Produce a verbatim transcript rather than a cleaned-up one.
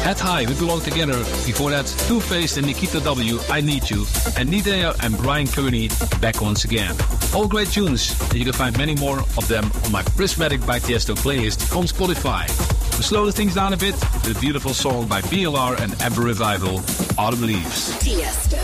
Head High, We Belong Together. Before that, Two-Faced and Nikita W, I Need You. And Nidea and Brian Kearney, Back Once Again. All great tunes, and you can find many more of them on my Prismatic by Tiesto playlist on Spotify. We slow the things down a bit with a beautiful song by B L R and Amber Revival, Autumn Leaves. Tiesto.